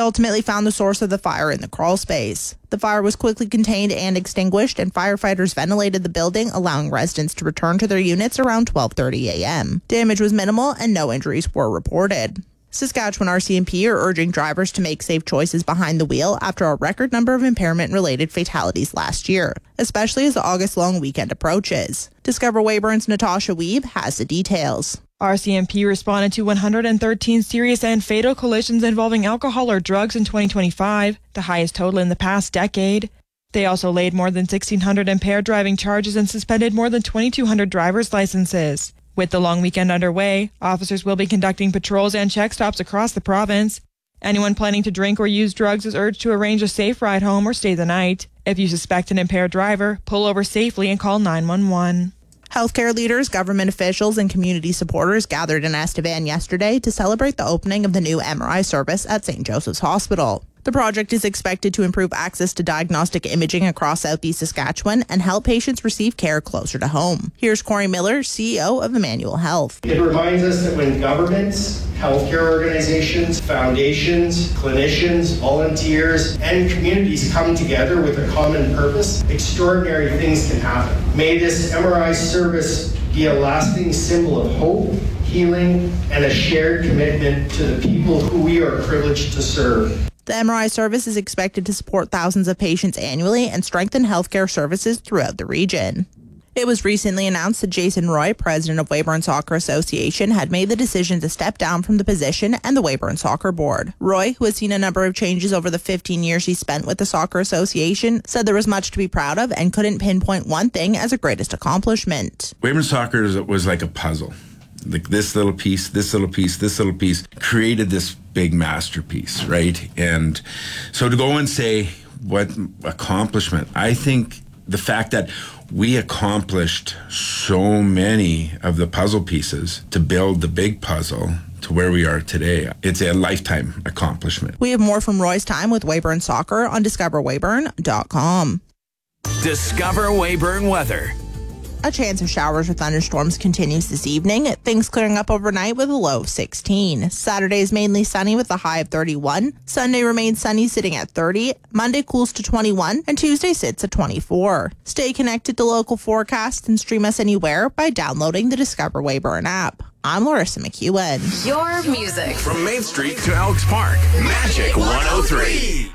ultimately found the source of the fire in the crawl space. The fire was quickly contained and extinguished, and firefighters ventilated the building, allowing residents to return to their units around 12:30 a.m. Damage was minimal and no injuries were reported. Saskatchewan RCMP are urging drivers to make safe choices behind the wheel after a record number of impairment-related fatalities last year, especially as the August long weekend approaches. Discover Weyburn's Natasha Weeb has the details. RCMP responded to 113 serious and fatal collisions involving alcohol or drugs in 2025, the highest total in the past decade. They also laid more than 1,600 impaired driving charges and suspended more than 2,200 driver's licenses. With the long weekend underway, officers will be conducting patrols and check stops across the province. Anyone planning to drink or use drugs is urged to arrange a safe ride home or stay the night. If you suspect an impaired driver, pull over safely and call 911. Healthcare leaders, government officials, and community supporters gathered in Estevan yesterday to celebrate the opening of the new MRI service at St. Joseph's Hospital. The project is expected to improve access to diagnostic imaging across Southeast Saskatchewan and help patients receive care closer to home. Here's Corey Miller, CEO of Emmanuel Health. It reminds us that when governments, healthcare organizations, foundations, clinicians, volunteers, and communities come together with a common purpose, extraordinary things can happen. May this MRI service be a lasting symbol of hope, healing, and a shared commitment to the people who we are privileged to serve. The MRI service is expected to support thousands of patients annually and strengthen healthcare services throughout the region. It was recently announced that Jason Roy, president of Weyburn Soccer Association, had made the decision to step down from the position and the Weyburn Soccer Board. Roy, who has seen a number of changes over the 15 years he spent with the Soccer Association, said there was much to be proud of and couldn't pinpoint one thing as a greatest accomplishment. Weyburn Soccer was like a puzzle. Like this little piece, this little piece, this little piece created this big masterpiece, right? And so to go and say what accomplishment, I think the fact that we accomplished so many of the puzzle pieces to build the big puzzle to where we are today, it's a lifetime accomplishment. We have more from Roy's time with Weyburn Soccer on discoverweyburn.com. Discover Weyburn weather. A chance of showers or thunderstorms continues this evening. Things clearing up overnight with a low of 16. Saturday is mainly sunny with a high of 31. Sunday remains sunny sitting at 30. Monday cools to 21. And Tuesday sits at 24. Stay connected to local forecasts and stream us anywhere by downloading the Discover Weyburn app. I'm Larissa McEwen. Your music. From Main Street to Elks Park, Magic 103.